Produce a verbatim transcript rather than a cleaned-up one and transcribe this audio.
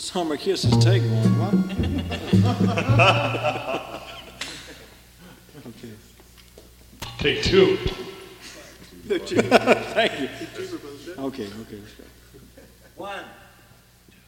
Summer kisses, take one. What? Okay. Take two. Thank you. Okay, okay, let's go. One.